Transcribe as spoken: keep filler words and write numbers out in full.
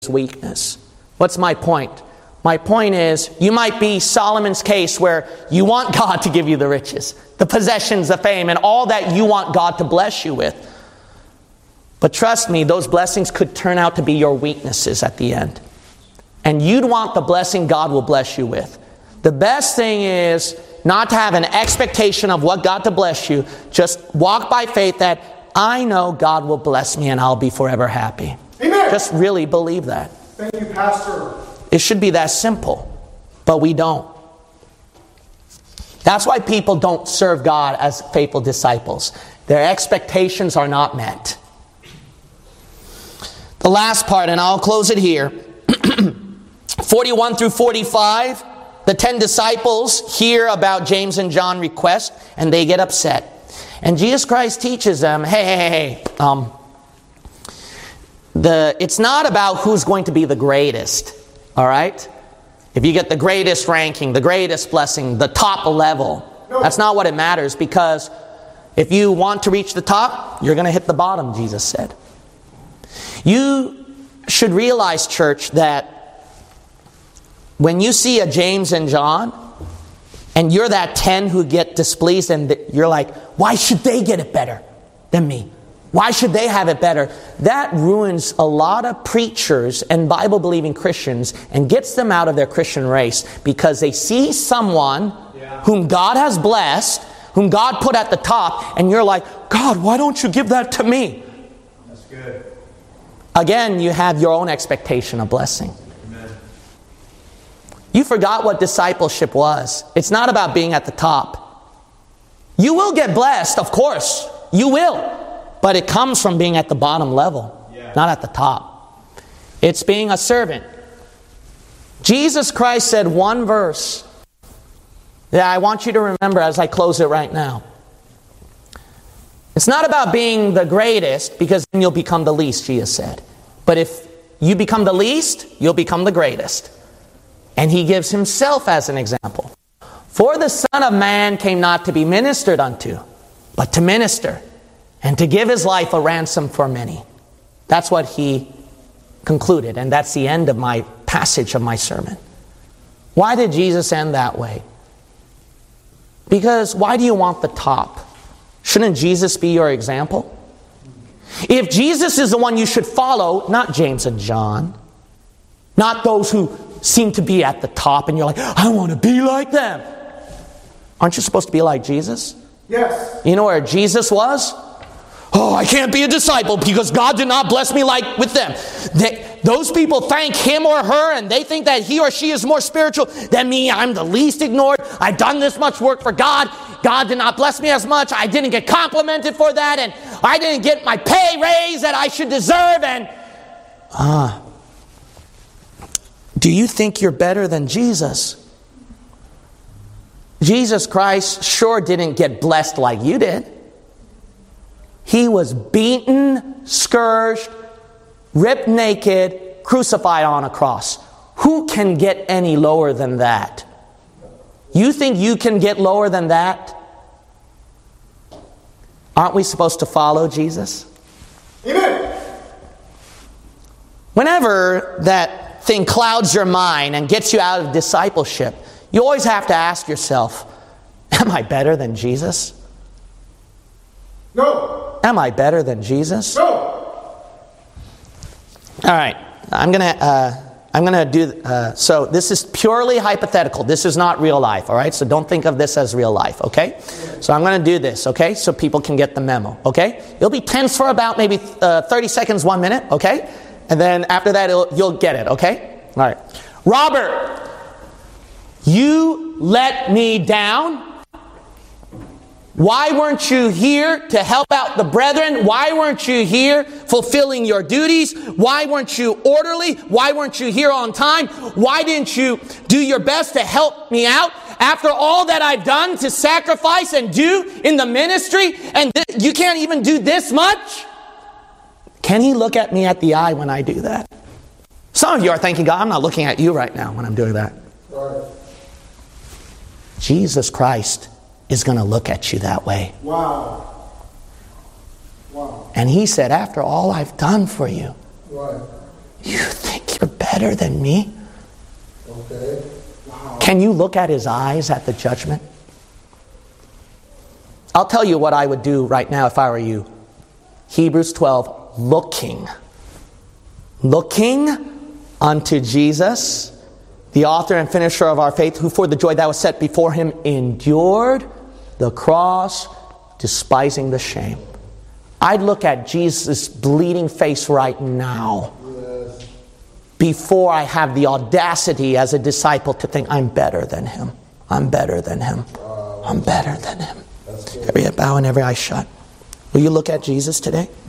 weakness. What's my point? My point is, you might be Solomon's case where you want God to give you the riches, the possessions, the fame, and all that you want God to bless you with. But trust me, those blessings could turn out to be your weaknesses at the end. And you'd want the blessing God will bless you with. The best thing is not to have an expectation of what God to bless you. Just walk by faith that I know God will bless me and I'll be forever happy. Amen. Just really believe that. Thank you, Pastor. It should be that simple, but we don't. That's why people don't serve God as faithful disciples. Their expectations are not met. The last part, and I'll close it here. forty-one through forty-five, the ten disciples hear about James and John's request, and they get upset. And Jesus Christ teaches them, hey, hey, hey, um, the, it's not about who's going to be the greatest, all right? If you get the greatest ranking, the greatest blessing, the top level, no. That's not what it matters, because if you want to reach the top, you're going to hit the bottom, Jesus said. You should realize, church, that when you see a James and John, and you're that ten who get displeased, and you're like, why should they get it better than me? Why should they have it better? That ruins a lot of preachers and Bible-believing Christians and gets them out of their Christian race, because they see someone yeah. whom God has blessed, whom God put at the top, and you're like, God, why don't you give that to me? That's good. Again, you have your own expectation of blessing. Amen. You forgot what discipleship was. It's not about being at the top. You will get blessed, of course. You will. But it comes from being at the bottom level, yeah. not at the top. It's being a servant. Jesus Christ said one verse that I want you to remember as I close it right now. It's not about being the greatest, because then you'll become the least, Jesus said. But if you become the least, you'll become the greatest. And He gives Himself as an example. For the Son of Man came not to be ministered unto, but to minister, and to give His life a ransom for many. That's what He concluded, and that's the end of my passage of my sermon. Why did Jesus end that way? Because why do you want the top? Shouldn't Jesus be your example? If Jesus is the one you should follow, not James and John, not those who seem to be at the top and you're like, I want to be like them. Aren't you supposed to be like Jesus? Yes. You know where Jesus was? Oh, I can't be a disciple because God did not bless me like with them. They, those people thank him or her, and they think that he or she is more spiritual than me. I'm the least ignored. I've done this much work for God. God did not bless me as much. I didn't get complimented for that, and I didn't get my pay raise that I should deserve. And ah, do you think you're better than Jesus? Jesus Christ sure didn't get blessed like you did. He was beaten, scourged, ripped naked, crucified on a cross. Who can get any lower than that? You think you can get lower than that? Aren't we supposed to follow Jesus? Amen. Whenever that thing clouds your mind and gets you out of discipleship, you always have to ask yourself, am I better than Jesus? No. Am I better than Jesus? No. All right. I'm gonna uh, I'm gonna do. Uh, so this is purely hypothetical. This is not real life. All right. So don't think of this as real life. Okay. So I'm gonna do this. Okay. So people can get the memo. Okay. It'll be tense for about maybe uh, thirty seconds, one minute. Okay. And then after that, it'll, you'll get it. Okay. All right. Robert, you let me down. Why weren't you here to help out the brethren? Why weren't you here fulfilling your duties? Why weren't you orderly? Why weren't you here on time? Why didn't you do your best to help me out? After all that I've done to sacrifice and do in the ministry, and th- you can't even do this much? Can He look at me at the eye when I do that? Some of you are thinking, God, I'm not looking at you right now when I'm doing that. Right. Jesus Christ is going to look at you that way. Wow. Wow. And He said, after all I've done for you, Right. you think better than me? Okay. Wow. Can you look at his eyes at the judgment? I'll tell you what I would do right now if I were you. Hebrews twelve, looking. Looking unto Jesus, the author and finisher of our faith, who for the joy that was set before him endured the cross, despising the shame. I'd look at Jesus' bleeding face right now Yes. before I have the audacity as a disciple to think I'm better than him. I'm better than him. I'm better than him. Every head bow and every eye shut. Will you look at Jesus today?